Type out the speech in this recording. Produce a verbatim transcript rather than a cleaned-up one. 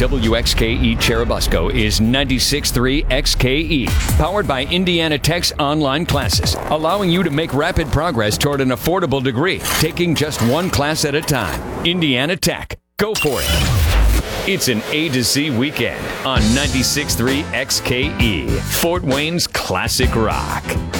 W X K E Cherubusco is ninety-six point three X K E, powered by Indiana Tech's online classes, allowing you to make rapid progress toward an affordable degree, taking just one class at a time. Indiana Tech. Go for it. It's an A to Z weekend on ninety-six point three X K E, Fort Wayne's classic rock.